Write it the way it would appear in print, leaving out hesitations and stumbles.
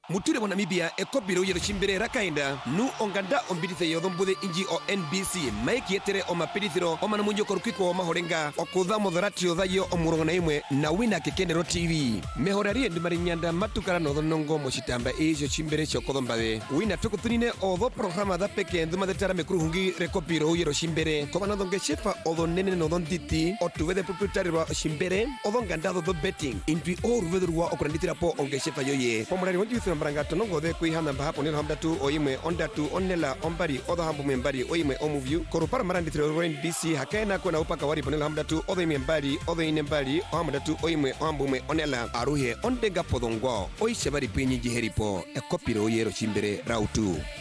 Muture wa Namibia ekopiro yero chimbere rakainda nu onganda ombidithe yodombude inji o NBC maiki yetere o mapidithiro o manamunyo korukiko o mahorenga okudha modharatio thayo o murongana imwe na wina kekendero TV mehorari ndimari nyanda matukara no nongo mochitamba ejo chimbere chokodombawe wina tukutunine o programa da peke nduma detara mekruhungi rekopiro yero chimbere koma nodonge chefa o nene no donditi o tuwede proprietary wa chimbere o ngandado do betting intwi o ruvedurwa o kuranditira po onge chefa yoye pomorari wonji mbranga tonongo de kuihana mbahapo nelo hamdatu oimwe ondatu onela ombari odo hambu membari oimwe omuvyu korupara maranditiro roin BC hakaina kona upaka wari ponelo hamdatu odo ime mbari odo ine mbari ohamdatu oimwe ohambume onela aruhe ondega podongo oishabari pinyi jiheripo ekopiro yero chimbere rautu